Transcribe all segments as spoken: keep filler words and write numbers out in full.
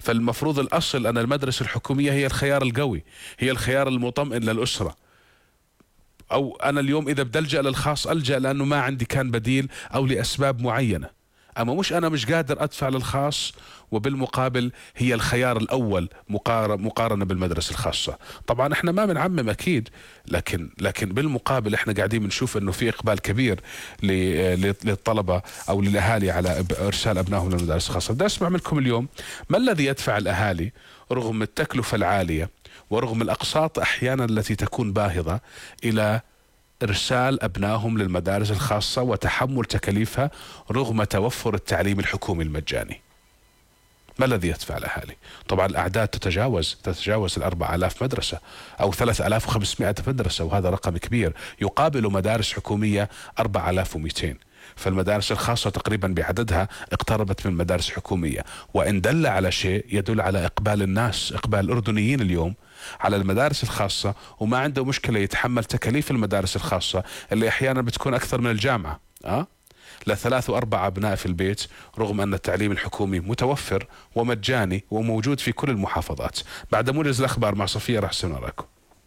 فالمفروض الأصل أن المدرسة الحكومية هي الخيار القوي، هي الخيار المطمئن للأسرة. أو أنا اليوم إذا بدي ألجأ للخاص ألجأ لأنه ما عندي كان بديل أو لأسباب معينة، أما مش أنا مش قادر أدفع للخاص وبالمقابل هي الخيار الأول مقارنة بالمدرسة الخاصة. طبعا احنا ما بنعمم أكيد، لكن لكن بالمقابل احنا قاعدين بنشوف أنه في إقبال كبير للطلبة أو للأهالي على إرسال أبنائهم للمدارس الخاصة. بدي أسمع منكم اليوم ما الذي يدفع الأهالي رغم التكلفة العالية ورغم الأقساط أحيانا التي تكون باهظة إلى إرسال أبنائهم للمدارس الخاصة وتحمل تكاليفها رغم توفر التعليم الحكومي المجاني. ما الذي يدفع الأهالي؟ طبعا الأعداد تتجاوز تتجاوز الأربع آلاف مدرسة أو ثلاث آلاف وخمسمائة مدرسة، وهذا رقم كبير يقابل مدارس حكومية أربعة آلاف ومئتين. فالمدارس الخاصة تقريبا بعددها اقتربت من المدارس الحكومية، وإن دل على شيء يدل على إقبال الناس، إقبال الأردنيين اليوم على المدارس الخاصة، وما عنده مشكلة يتحمل تكاليف المدارس الخاصة اللي أحيانا بتكون أكثر من الجامعة أه؟ لثلاث وأربع أبناء في البيت، رغم أن التعليم الحكومي متوفر ومجاني وموجود في كل المحافظات. بعد موجز الأخبار مع صفية راح أستنى رايكم.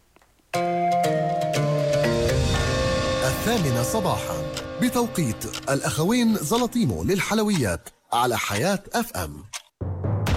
الثامنة صباحا بتوقيت الأخوين زلطيمو للحلويات على حياة أف أم.